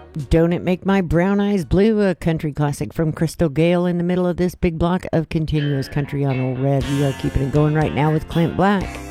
Don't It Make My Brown Eyes Blue, a country classic from Crystal Gale in the middle of this big block of continuous country on Old Red. We are keeping it going right now with Clint Black.